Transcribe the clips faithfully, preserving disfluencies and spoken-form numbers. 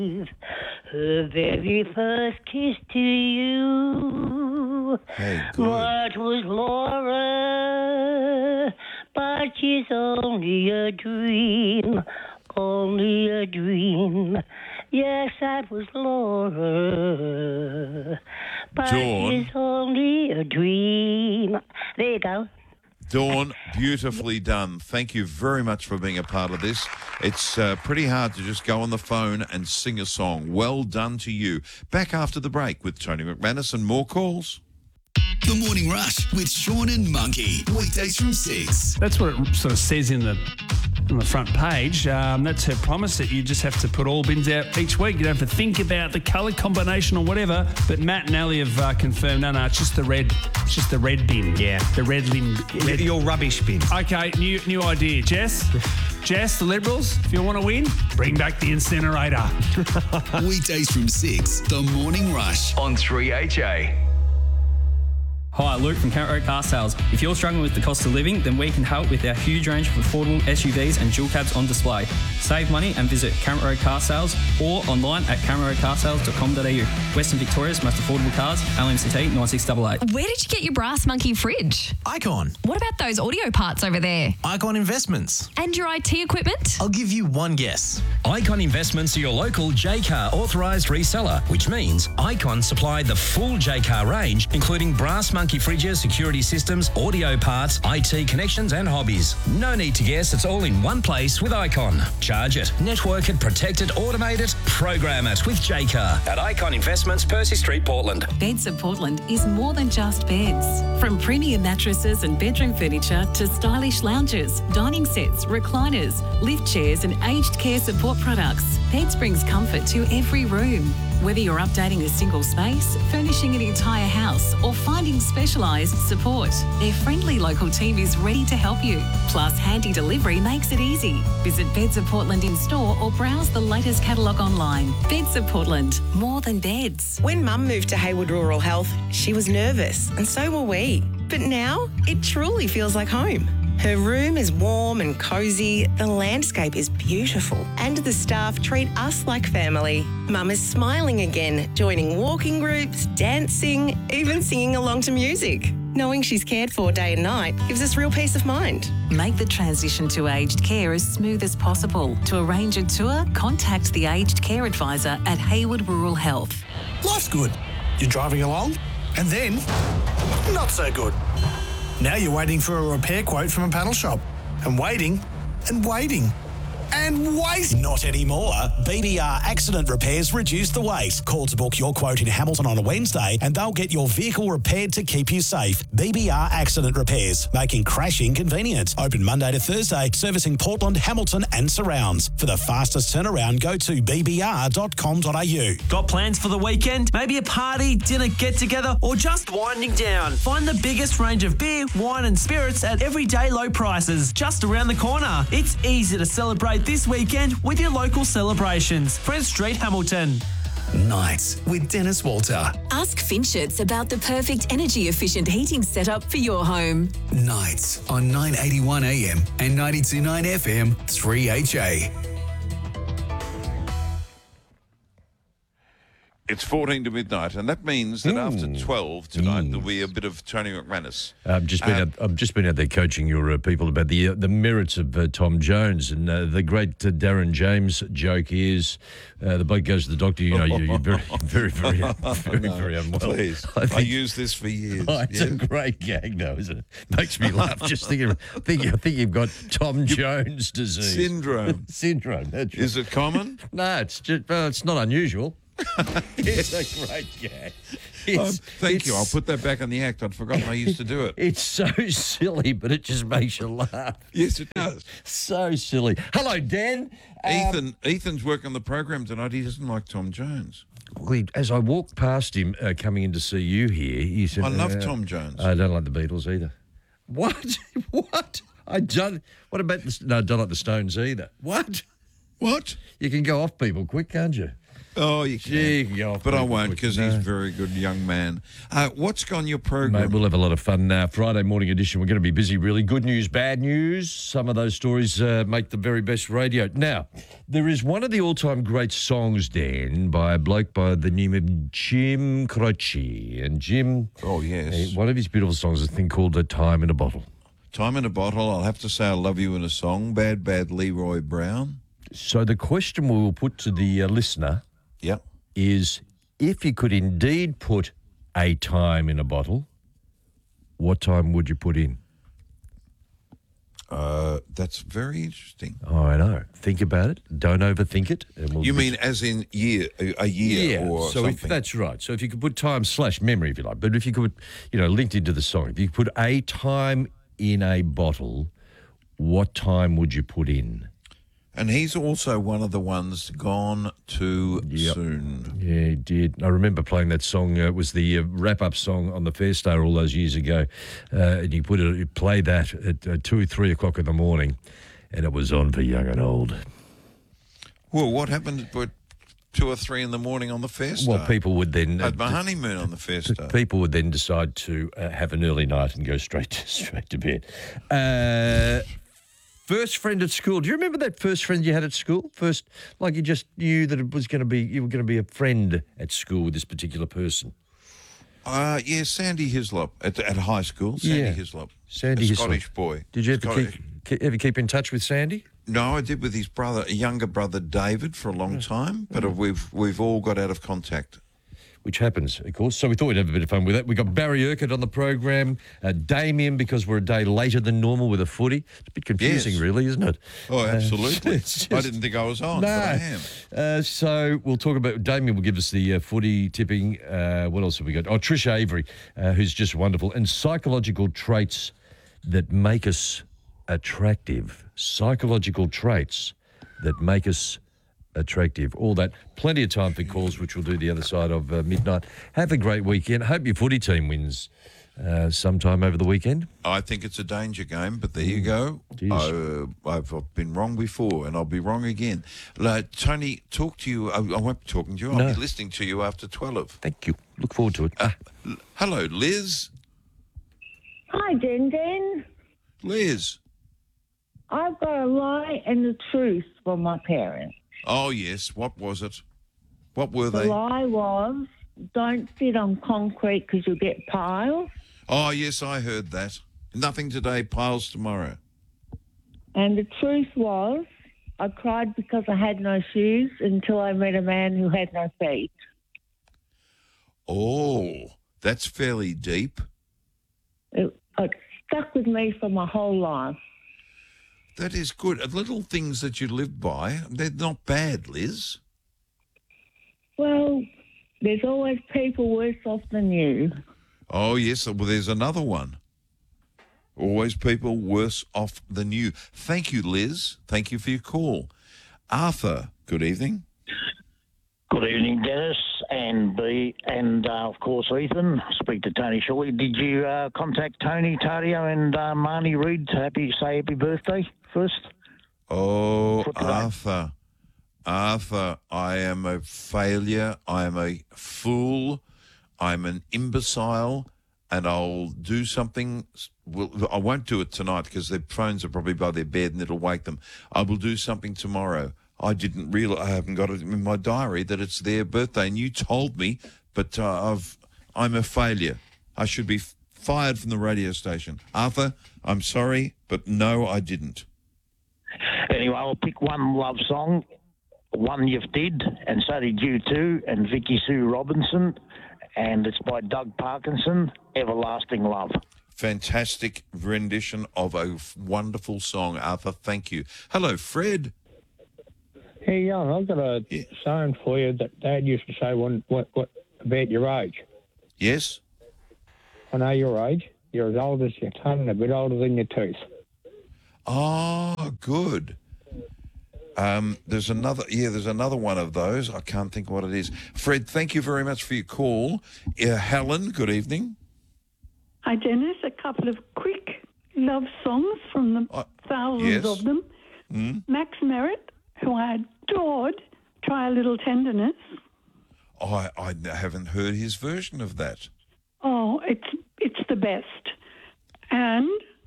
Her very first kiss to you. Hey, good. What was Laura? But she's only a dream, only a dream. Yes, that was Laura. But Dawn. she's only a dream. There you go. Dawn, beautifully done. Thank you very much for being a part of this. It's uh, pretty hard to just go on the phone and sing a song. Well done to you. Back after the break with Tony McManus and more calls. The Morning Rush with Sean and Monkey. Weekdays from six. That's what it sort of says in the on the front page. Um, that's her promise that you just have to put all bins out each week. You don't have to think about the colour combination or whatever. But Matt and Ali have uh, confirmed, no, no, it's just the red. It's just the red bin. Yeah. The red bin. Red. Your rubbish bin. Okay, new new idea, Jess. Jess, the Liberals, if you want to win, bring back the incinerator. Weekdays from six. The Morning Rush on three H A. Hi, Luke from Camp Road Car Sales. If you're struggling with the cost of living, then we can help with our huge range of affordable S U Vs and dual cabs on display. Save money and visit Camp Road Car Sales or online at camp road car sales dot com dot a u. Western Victoria's most affordable cars, L M C T nine six eight eight. Where did you get your Brass Monkey fridge? Icon. What about those audio parts over there? Icon Investments. And your I T equipment? I'll give you one guess. Icon Investments are your local J-Car authorised reseller, which means Icon supply the full J-Car range, including Brass Monkey fridges, security systems, audio parts, I T connections and hobbies. No need to guess, it's all in one place with Icon. Charge it, network it, protect it, automate it, program it with J-Car at Icon Investments, Percy Street, Portland. Beds of Portland is more than just beds. From premium mattresses and bedroom furniture to stylish lounges, dining sets, recliners, lift chairs and aged care support products, Beds brings comfort to every room. Whether you're updating a single space, furnishing an entire house or finding specialised support, their friendly local team is ready to help you. Plus, handy delivery makes it easy. Visit Beds of Portland in store or browse the latest catalogue online. Beds of Portland, more than beds. When Mum moved to Hayward Rural Health, she was nervous and so were we. But now, it truly feels like home. Her room is warm and cosy, the landscape is beautiful, and the staff treat us like family. Mum is smiling again, joining walking groups, dancing, even singing along to music. Knowing she's cared for day and night gives us real peace of mind. Make the transition to aged care as smooth as possible. To arrange a tour, contact the aged care advisor at Hayward Rural Health. Life's good. You're driving along, and then not so good. Now you're waiting for a repair quote from a panel shop. And waiting, and waiting, and waiting. Not anymore. B B R Accident Repairs reduce the wait. Call to book your quote in Hamilton on a Wednesday and they'll get your vehicle repaired to keep you safe. B B R Accident Repairs, making crashing convenient. Open Monday to Thursday, servicing Portland, Hamilton and surrounds. For the fastest turnaround, go to b b r dot com dot a u. Got plans for the weekend? Maybe a party, dinner, get-together, or just winding down? Find the biggest range of beer, wine and spirits at everyday low prices just around the corner. It's easy to celebrate this weekend with your local celebrations. Fred Street, Hamilton. Nights with Dennis Walter. Ask Finchets about the perfect energy-efficient heating setup for your home. Nights on nine eighty-one A M and ninety-two point nine F M, three H A. It's fourteen to midnight, and that means that Mm. after twelve tonight, Mm. there'll be a bit of Tony McManus. I've just been Um, out, I've just been out there coaching your uh, people about the uh, the merits of uh, Tom Jones, and uh, the great uh, Darren James joke is uh, the bloke goes to the doctor. You know, you're, you're very, very, very, very, No, very unwell. Please, I, I, think, use this for years. oh, it's Yeah. a great gag, though, isn't it? Makes me laugh just thinking. Think, I think you've got Tom Jones disease Syndrome. Syndrome. That's right. Is it common? No, it's just well, it's not unusual. It's a great gag. It's, Oh, thank it's- you. I'll put that back on the act. I'd forgotten I used to do it. It's so silly, but it just makes you laugh. Yes, it does. So silly. Hello, Dan. Um, Ethan, Ethan's working on the program tonight. He doesn't like Tom Jones. well, he- as I walked past him uh, coming in to see you here, he said, I love uh, Tom Jones. I don't like the Beatles either. What? What? I don't. What about the? No, I don't like the Stones either. What? What? You can go off people quick, can't you? Oh, you can. Gee, yeah, but I won't because no. he's a very good young man. Uh, what's on your program? Mate, we'll have a lot of fun. Uh, Friday morning edition, we're going to be busy, really. Good news, bad news. Some of those stories uh, make the very best radio. Now, there is one of the all-time great songs, Dan, by a bloke by the name of Jim Croce. And Jim... Oh, yes. Uh, one of his beautiful songs is a thing called "A Time in a Bottle." Time in a Bottle. I'll have to say I love you in a song. Bad, Bad Leroy Brown. So the question we will put to the uh, listener yep. is, if you could indeed put a time in a bottle, what time would you put in? Uh, that's very interesting. Oh, I know. Think about it. Don't overthink it. And we'll you be- mean as in year, a, a year yeah, or so something? if that's right. So if you could put time slash memory, if you like, but if you could, you know, linked into the song, if you could put a time in a bottle, what time would you put in? And he's also one of the ones gone too Yep. soon. Yeah, he did. I remember playing that song. Uh, it was the uh, wrap-up song on the Fair Star all those years ago. Uh, and you put it, you played that at uh, two, three o'clock in the morning, and it was on for young and old. Well, what happened at two or three in the morning on the Fair Star? Well, people would then... I had my honeymoon on the Fair Star. People would then decide to uh, have an early night and go straight to, straight to bed. Uh, first friend at school. Do you remember that first friend you had at school? First, like you just knew that it was going to be, you were going to be a friend at school with this particular person. Uh, yeah, Sandy Hislop at, at high school. Sandy Yeah. Hislop. Sandy a Hislop. Scottish boy. Did you ever Scottish. keep, keep, ever keep in touch with Sandy? No, I did with his brother, a younger brother, David, for a long time, but we've we've all got out of contact. Which happens, of course. So we thought we'd have a bit of fun with that. We got Barry Urquhart on the program, uh, Damien, because we're a day later than normal with a footy. It's a bit confusing, Yes. really, isn't it? Oh, absolutely. Uh, it's I just- didn't think I was on, no. but I am. Uh, so we'll talk about, Damien will give us the uh, footy tipping. Uh, what else have we got? Oh, Trish Avery, uh, who's just wonderful. And psychological traits that make us attractive. Psychological traits that make us attractive. All that. Plenty of time for calls, which we'll do the other side of uh, midnight. Have a great weekend. Hope your footy team wins uh, sometime over the weekend. I think it's a danger game, but there you go. Uh, I've, I've been wrong before, and I'll be wrong again. Uh, Tony, talk to you. I, I won't be talking to you. I'll No. be listening to you after twelve. Thank you. Look forward to it. Uh, l- hello, Liz. Hi, Den Den. Liz. I've got a lie and the truth from my parents. Oh, yes. What was it? What were The they? lie was, don't sit on concrete because you'll get piles. Oh, yes, I heard that. Nothing today, piles tomorrow. And the truth was, I cried because I had no shoes until I met a man who had no feet. Oh, that's fairly deep. It, it stuck with me for my whole life. That is good. Uh, Little things that you live by, they're not bad, Liz. Well, there's always people worse off than you. Oh, yes. Well, there's another one. Always people worse off than you. Thank you, Liz. Thank you for your call. Arthur, good evening. Good evening, Dennis and B, and uh, of course Ethan. Speak to Tony shortly. Did you uh, contact Tony Tardio and uh, Marnie Reid to happy say happy birthday first? Oh, For today. Arthur. Arthur, I am a failure. I am a fool. I'm an imbecile. And I'll do something. Well, I won't do it tonight because their phones are probably by their bed and it'll wake them. I will do something tomorrow. I didn't realize, I haven't got it in my diary that it's their birthday. And you told me, but uh, I've, I'm a failure. I should be f- fired from the radio station. Arthur, I'm sorry, but no, I didn't. Anyway, I'll pick one love song. One you've did, and so did you too, and Vicky Sue Robinson, and it's by Doug Parkinson, Everlasting Love. Fantastic rendition of a f- wonderful song, Arthur. Thank you. Hello, Fred. Hey, young, I've got a saying for you that Dad used to say when, what, what, about your age. Yes? I know your age. You're as old as your tongue and a bit older than your teeth. Oh, good. Um, there's another, yeah, there's another one of those. I can't think what it is. Fred, thank you very much for your call. Uh, Helen, good evening. Hi, Dennis. A couple of quick love songs from the thousands yes. of them. Mm? Max Merritt, who I adored, Try a Little Tenderness. I, I haven't heard his version of that. Oh, it's it's the best. And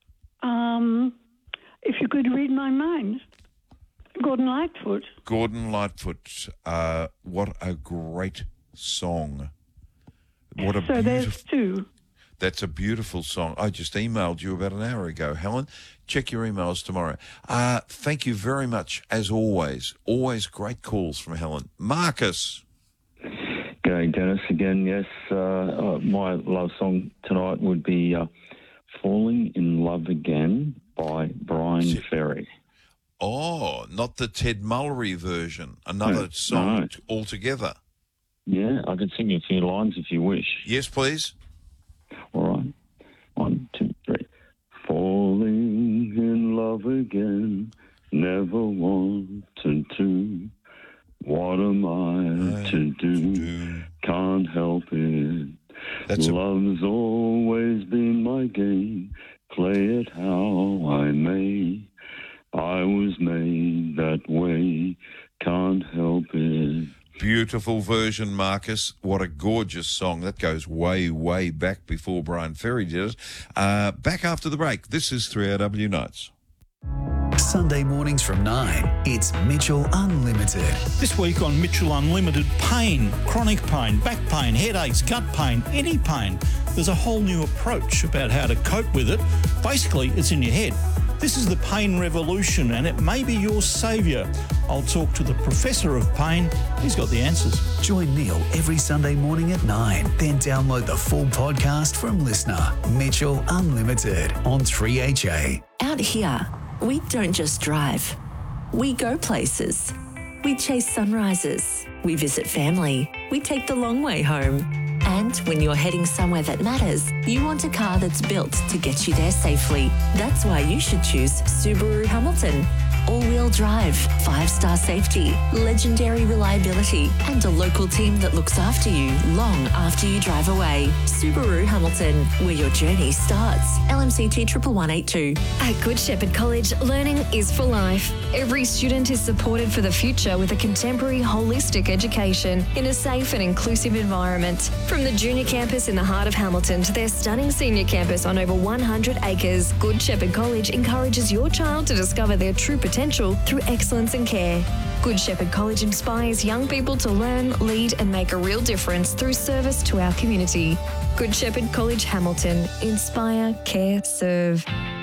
um, if you could read my mind, Gordon Lightfoot. Gordon Lightfoot. Uh, what a great song. What a So there's beautiful. two. That's a beautiful song. I just emailed you about an hour ago, Helen. Check your emails tomorrow. Uh, thank you very much, as always. Always great calls from Helen. Marcus. G'day, Dennis. Again, yes. Uh, uh, my love song tonight would be uh, Falling in Love Again by Brian Ferry. Oh, not the Ted Mullery version. Another No, song no. t- altogether. Yeah, I could sing you a few lines if you wish. Yes, please. All right. One, two, three. Falling in love again, never wanted to. What am I to do? Can't help it. That's a- Love's always been my game. Play it how I may. I was made that way. Can't help it. Beautiful version, Marcus. What a gorgeous song. That goes way, way back before Brian Ferry did it. Uh, back after the break. This is three R W Nights. Sunday mornings from nine, it's Mitchell Unlimited. This week on Mitchell Unlimited, pain, chronic pain, back pain, headaches, gut pain, any pain. There's a whole new approach about how to cope with it. Basically, it's in your head. This is the pain revolution and it may be your saviour. I'll talk to the professor of pain. He's got the answers. Join Neil every Sunday morning at nine. Then download the full podcast from Listener. Mitchell Unlimited on three H A. Out here, we don't just drive. We go places. We chase sunrises. We visit family. We take the long way home. And when you're heading somewhere that matters, you want a car that's built to get you there safely. That's why you should choose Subaru Hamilton. All-wheel drive, five-star safety, legendary reliability, and a local team that looks after you long after you drive away. Subaru Hamilton, where your journey starts. L M C T one one eight two. At Good Shepherd College, learning is for life. Every student is supported for the future with a contemporary holistic education in a safe and inclusive environment. From the junior campus in the heart of Hamilton to their stunning senior campus on over one hundred acres, Good Shepherd College encourages your child to discover their true potential through excellence and care. Good Shepherd College inspires young people to learn, lead and make a real difference through service to our community. Good Shepherd College Hamilton. Inspire, care, serve.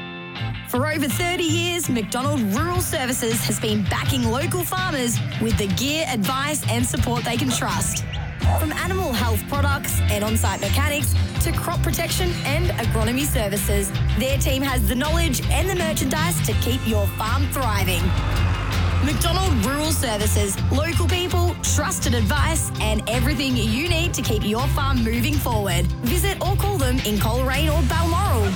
For over thirty years, McDonald Rural Services has been backing local farmers with the gear, advice and support they can trust. From animal health products and on-site mechanics to crop protection and agronomy services, their team has the knowledge and the merchandise to keep your farm thriving. McDonald Rural Services, local people, trusted advice and everything you need to keep your farm moving forward. Visit or call them in Coleraine or Balmoral.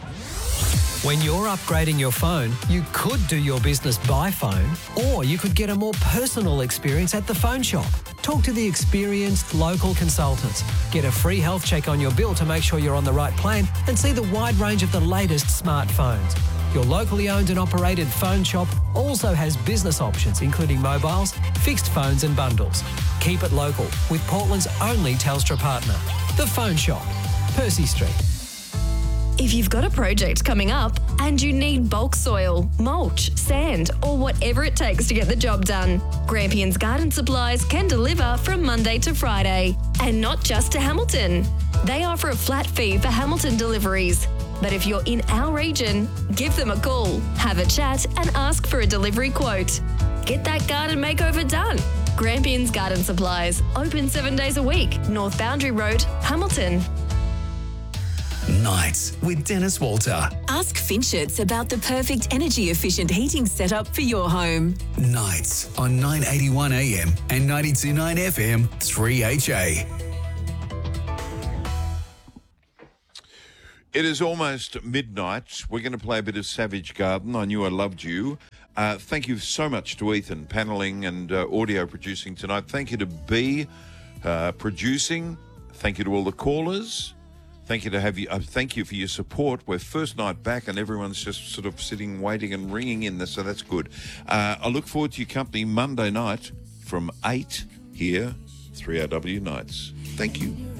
When you're upgrading your phone, you could do your business by phone, or you could get a more personal experience at the phone shop. Talk to the experienced local consultants. Get a free health check on your bill to make sure you're on the right plan and see the wide range of the latest smartphones. Your locally owned and operated phone shop also has business options, including mobiles, fixed phones and bundles. Keep it local with Portland's only Telstra partner, The Phone Shop, Percy Street. If you've got a project coming up and you need bulk soil, mulch, sand, or whatever it takes to get the job done, Grampians Garden Supplies can deliver from Monday to Friday. And not just to Hamilton. They offer a flat fee for Hamilton deliveries. But if you're in our region, give them a call, have a chat and ask for a delivery quote. Get that garden makeover done. Grampians Garden Supplies, open seven days a week, North Boundary Road, Hamilton. Nights with Dennis Walter. Ask Finchets about the perfect energy efficient heating setup for your home. Nights on nine eighty-one A M and ninety-two point nine F M three H A. It is almost midnight. We're going to play a bit of Savage Garden. I Knew I Loved You. Uh, thank you so much to Ethan, panelling and uh, audio producing tonight. Thank you to B, uh, producing. Thank you to all the callers. Thank you to have you. Uh, thank you for your support. We're first night back, and everyone's just sort of sitting, waiting, and ringing in there. So that's good. Uh, I look forward to your company Monday night from eight here, three R W Nights. Thank you.